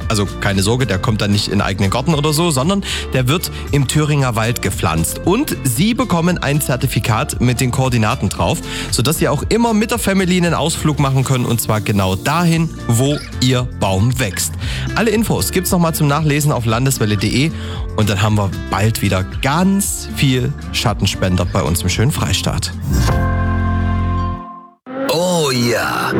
Also keine Sorge, der kommt dann nicht in den eigenen Garten oder so, sondern der wird im Thüringer Wald gepflanzt. Und Sie bekommen ein Zertifikat mit den Koordinaten drauf, sodass Sie auch immer mit der Family einen Ausflug machen können und zwar genau dahin, wo Ihr Baum wächst. Alle Infos gibt's nochmal zum Nachlesen auf landeswelle.de und dann haben wir bald wieder ganz viel Schattenspender bei uns im schönen Freistaat.